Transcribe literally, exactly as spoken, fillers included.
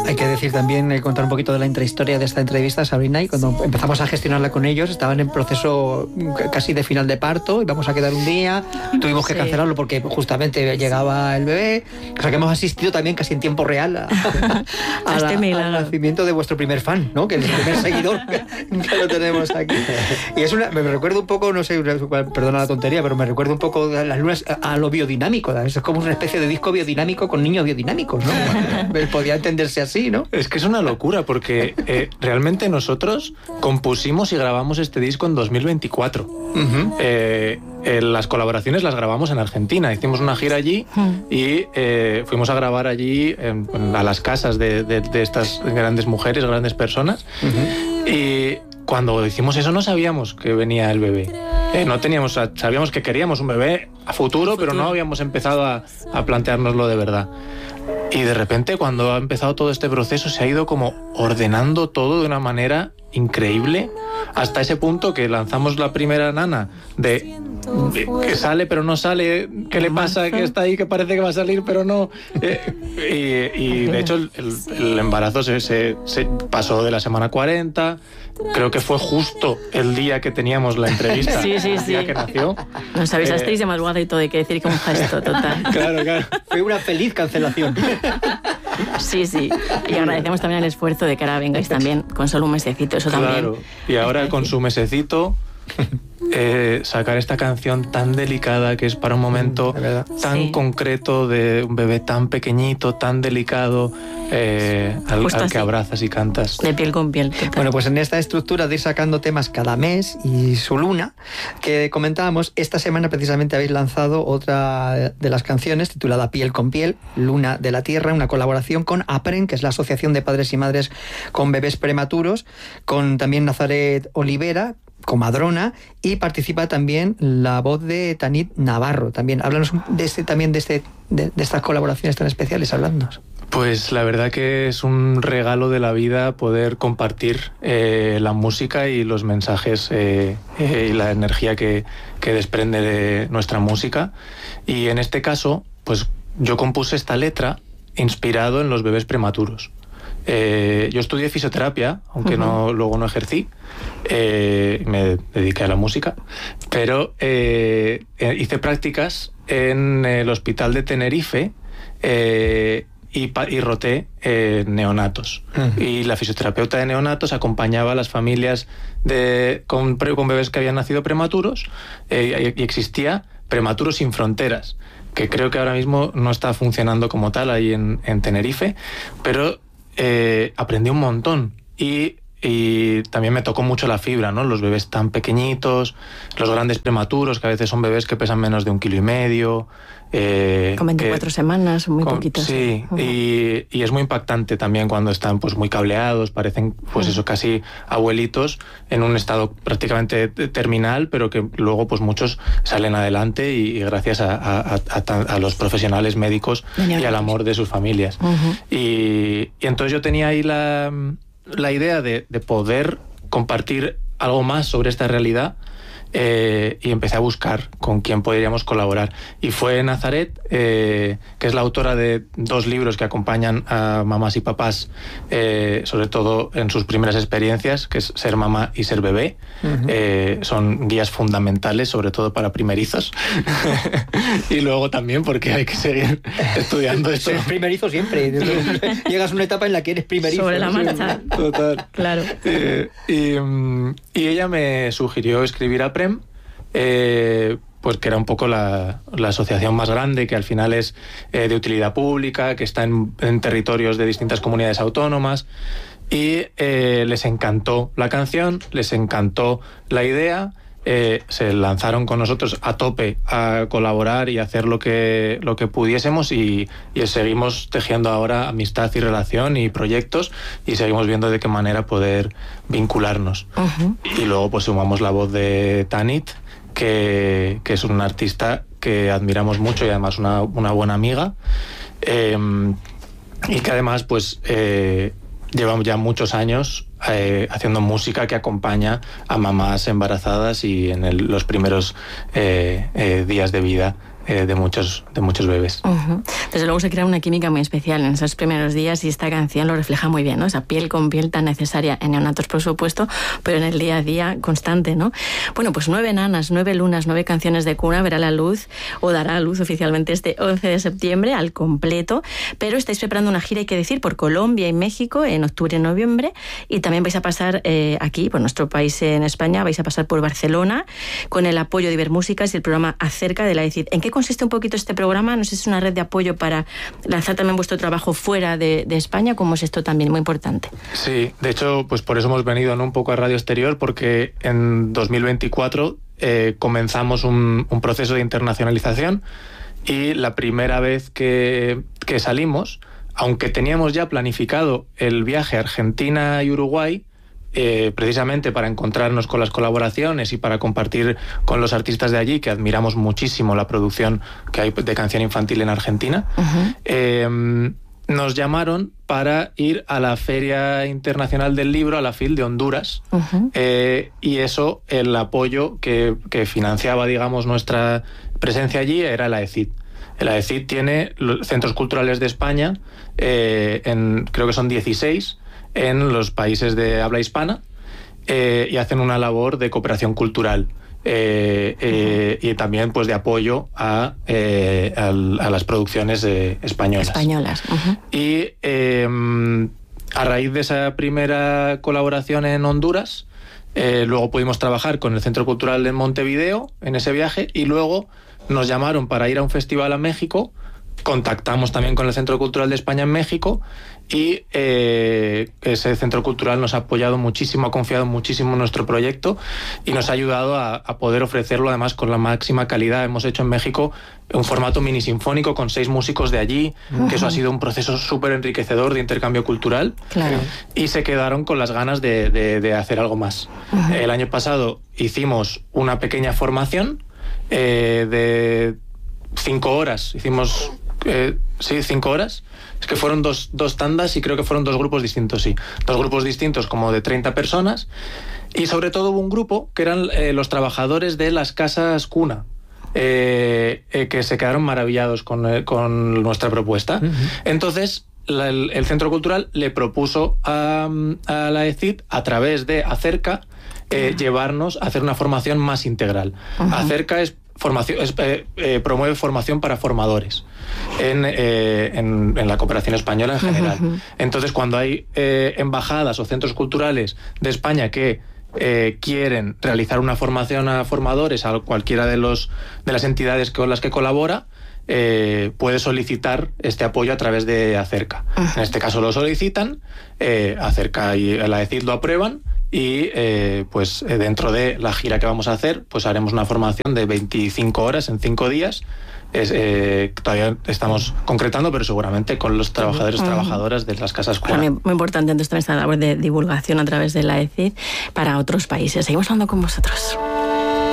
Hay que decir también, eh, contar un poquito de la intrahistoria de esta entrevista, Sabrina, y cuando empezamos a gestionarla con ellos, estaban en proceso casi de final de parto, íbamos a quedar un día, tuvimos que sí. cancelarlo porque justamente llegaba el bebé, o sea que hemos asistido también casi en tiempo real a, a, a la, al nacimiento de vuestro primer fan, ¿no? Que es el primer seguidor que, que lo tenemos aquí. Y es una, me recuerda un poco, no sé, perdona la tontería, pero me recuerda un poco de las lunas a, a lo biodinámico, ¿no? Es como una especie de disco biodinámico con niños biodinámicos, ¿no? Podría entenderse así, ¿no? Es que es una locura porque eh, realmente nosotros compusimos y grabamos este disco en dos mil veinticuatro. Uh-huh. eh, eh, las colaboraciones las grabamos en Argentina, hicimos una gira allí uh-huh. y eh, fuimos a grabar allí en, en, a las casas de, de, de estas grandes mujeres, grandes personas. Uh-huh. Y cuando hicimos eso no sabíamos que venía el bebé. Eh, no teníamos, sabíamos que queríamos un bebé a futuro, futuro. pero no habíamos empezado a, a planteárnoslo de verdad. Y de repente, cuando ha empezado todo este proceso, se ha ido como ordenando todo de una manera increíble, hasta ese punto que lanzamos la primera nana de, de que sale pero no sale, ¿qué le pasa? Que está ahí, que parece que va a salir pero no. Eh, y, y de hecho el, el embarazo se, se, se pasó de la semana cuarenta. Creo que fue justo el día que teníamos la entrevista, sí, sí, el día sí. que nació. Nos avisasteis eh, de madrugada y todo, hay que decir que un gesto total. Claro, claro. Fue una feliz cancelación. Sí, sí. Y agradecemos también el esfuerzo de que ahora vengáis también con solo un mesecito, eso también. Claro. Y ahora con su mesecito eh, sacar esta canción tan delicada que es para un momento tan sí. concreto de un bebé tan pequeñito, tan delicado, eh, al, al que abrazas y cantas. De piel con piel. Total. Bueno, pues en esta estructura de ir sacando temas cada mes y su luna, que comentábamos, esta semana precisamente habéis lanzado otra de las canciones titulada Piel con piel, Luna de la Tierra, una colaboración con APREN, que es la Asociación de Padres y Madres con Bebés Prematuros, con también Nazaret Olivera, comadrona, y participa también la voz de Tanit Navarro. También háblanos de este, también de este, de, de estas colaboraciones tan especiales, háblanos. Pues la verdad que es un regalo de la vida poder compartir eh, la música y los mensajes eh, eh, y la energía que, que desprende de nuestra música. Y en este caso, pues yo compuse esta letra inspirado en los bebés prematuros. Eh, yo estudié fisioterapia, aunque uh-huh. no, luego no ejercí, eh, me dediqué a la música, pero eh, hice prácticas en el hospital de Tenerife eh, y, y roté eh, neonatos. Uh-huh. Y la fisioterapeuta de neonatos acompañaba a las familias de, con, con bebés que habían nacido prematuros eh, y existía Prematuros Sin Fronteras, que creo que ahora mismo no está funcionando como tal ahí en, en Tenerife, pero Eh, aprendí un montón y, y también me tocó mucho la fibra, ¿no? Los bebés tan pequeñitos, los grandes prematuros, que a veces son bebés que pesan menos de un kilo y medio. Eh, con veinticuatro que, semanas, muy con, poquitos. Sí, uh-huh. y, y es muy impactante también cuando están pues muy cableados, parecen pues uh-huh. eso, casi abuelitos, en un estado prácticamente terminal, pero que luego pues muchos salen adelante y, y gracias a, a, a, a los profesionales médicos Venía y al amor de sus familias. Uh-huh. Y, y entonces yo tenía ahí la, la idea de, de poder compartir algo más sobre esta realidad. Eh, y empecé a buscar con quién podríamos colaborar. Y fue Nazaret, eh, que es la autora de dos libros que acompañan a mamás y papás, eh, sobre todo en sus primeras experiencias, que es Ser mamá y ser bebé. Uh-huh. Eh, son guías fundamentales, sobre todo para primerizos. Y luego también porque hay que seguir estudiando esto. Ser primerizo siempre. Llegas a una etapa en la que eres primerizo. Sobre la marcha. Total. Claro. Eh, y, y ella me sugirió escribir a Prem, Eh, pues que era un poco la, la asociación más grande, que al final es eh, de utilidad pública, que está en, en territorios de distintas comunidades autónomas, y eh, les encantó la canción, les encantó la idea, eh, se lanzaron con nosotros a tope a colaborar y hacer lo que, lo que pudiésemos, y, y seguimos tejiendo ahora amistad y relación y proyectos, y seguimos viendo de qué manera poder vincularnos. Uh-huh. Y luego pues sumamos la voz de Tanit, Que, que es un artista que admiramos mucho y además una, una buena amiga, eh, y que además pues eh, llevamos ya muchos años eh, haciendo música que acompaña a mamás embarazadas y en el, los primeros eh, eh, días de vida eh, de, muchos, de muchos bebés. Uh-huh. Desde luego se crea una química muy especial en esos primeros días y esta canción lo refleja muy bien, ¿no? Esa piel con piel tan necesaria en neonatos, por supuesto, pero en el día a día constante, ¿no? Bueno, pues nueve nanas, nueve lunas, nueve canciones de cuna verá la luz o dará a luz oficialmente este once de septiembre al completo, pero estáis preparando una gira, hay que decir, por Colombia y México en octubre y noviembre, y también vais a pasar eh, aquí, por nuestro país en España, vais a pasar por Barcelona con el apoyo de Ibermúsicas y el programa Acerca de la E C I D. ¿En qué consiste un poquito este programa? No sé si es una red de apoyo para lanzar también vuestro trabajo fuera de, de España. ¿Cómo es esto también? Muy importante. Sí, de hecho, pues por eso hemos venido, ¿no?, un poco a Radio Exterior, porque en dos mil veinticuatro eh, comenzamos un, un proceso de internacionalización y la primera vez que, que salimos, aunque teníamos ya planificado el viaje a Argentina y Uruguay, Eh, precisamente para encontrarnos con las colaboraciones y para compartir con los artistas de allí, que admiramos muchísimo la producción que hay de canción infantil en Argentina, uh-huh. eh, nos llamaron para ir a la Feria Internacional del Libro, a la F I L de Honduras, uh-huh. eh, y eso, el apoyo que, que financiaba, digamos, nuestra presencia allí era la E C I D. La E C I D tiene los centros culturales de España, eh, en, creo que son dieciséis, en los países de habla hispana, eh, y hacen una labor de cooperación cultural eh, eh, uh-huh. y también pues de apoyo a, eh, a, a las producciones eh, españolas. Españolas. Uh-huh. Y eh, a raíz de esa primera colaboración en Honduras, eh, luego pudimos trabajar con el Centro Cultural de Montevideo en ese viaje, y luego nos llamaron para ir a un festival a México. Contactamos también con el Centro Cultural de España en México, y eh, ese Centro Cultural nos ha apoyado muchísimo, ha confiado muchísimo en nuestro proyecto y nos ha ayudado a, a poder ofrecerlo además con la máxima calidad. Hemos hecho en México un formato mini sinfónico con seis músicos de allí, uh-huh. que eso ha sido un proceso súper enriquecedor de intercambio cultural. Claro. Y se quedaron con las ganas de, de, de hacer algo más. Uh-huh. El año pasado hicimos una pequeña formación eh, de cinco horas, hicimos... Eh, sí, cinco horas. Es que fueron dos, dos tandas y creo que fueron dos grupos distintos, sí. Dos grupos distintos como de treinta personas. Y sobre todo hubo un grupo que eran eh, los trabajadores de las casas cuna, eh, eh, que se quedaron maravillados con, eh, con nuestra propuesta. Uh-huh. Entonces, la, el, el Centro Cultural le propuso a, a la E C I D, a través de Acerca, eh, uh-huh. llevarnos a hacer una formación más integral. Uh-huh. Acerca es Formación, es, eh, eh, promueve formación para formadores en, eh, en, en la cooperación española en general. Uh-huh. Entonces, cuando hay eh, embajadas o centros culturales de España que eh, quieren realizar una formación a formadores, a cualquiera de, los, de las entidades con las que colabora, eh, puede solicitar este apoyo a través de Acerca. Uh-huh. En este caso lo solicitan, eh, Acerca y la E C I D lo aprueban, y eh, pues eh, dentro de la gira que vamos a hacer, pues haremos una formación de veinticinco horas en cinco días. Es, eh, todavía estamos concretando, pero seguramente con los trabajadores y uh-huh. trabajadoras de las casas cuna. Muy, muy importante entonces también esta labor de divulgación a través de la E C I D para otros países. Seguimos hablando con vosotros.